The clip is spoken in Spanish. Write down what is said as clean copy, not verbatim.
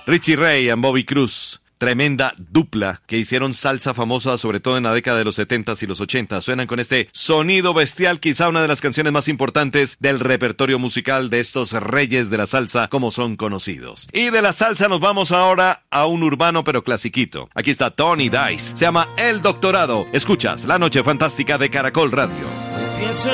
Richie Ray y Bobby Cruz. Tremenda dupla que hicieron salsa famosa sobre todo en la década de los 70s y los 80s. Suenan con este sonido bestial, quizá una de las canciones más importantes del repertorio musical de estos reyes de la salsa como son conocidos. Y de la salsa nos vamos ahora a un urbano pero clasiquito. Aquí está Tony Dice, se llama El Doctorado. Escuchas La Noche Fantástica de Caracol Radio.